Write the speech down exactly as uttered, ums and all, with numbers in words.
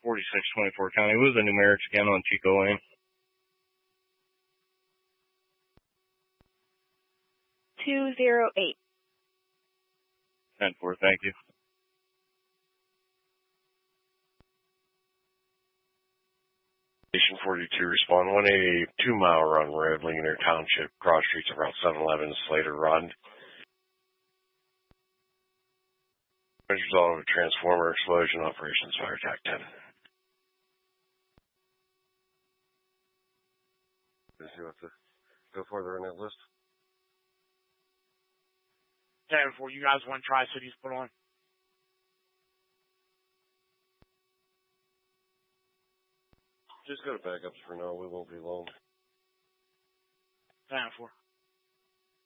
forty-six twenty-four County. What was the numerics again on Chico Lane? two zero eight. ten four, thank you. Station forty-two, respond one eighty-eight, two mile run road, Ligonier Township, cross streets of Route seven eleven, Slater Run. As a result of a transformer explosion, operations fire attack ten. Let's see what the go further in that list. ten four, you guys want Tri-Cities put on? Just go to backups for now. We won't be long. ten four.